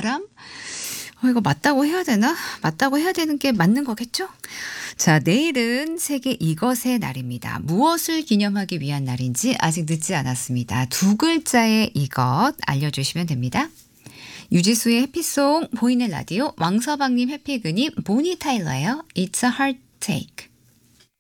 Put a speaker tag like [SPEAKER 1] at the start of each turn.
[SPEAKER 1] 사람? 이거 맞다고 해야 되나? 맞다고 해야 되는 게 맞는 거겠죠? 자, 내일은 세계 이것의 날입니다. 무엇을 기념하기 위한 날인지 아직 늦지 않았습니다. 두 글자의 이것 알려주시면 됩니다. 유지수의 해피송, 보이는 라디오, 왕서방님 해피그님, 보니 타일러예요. It's a heart take.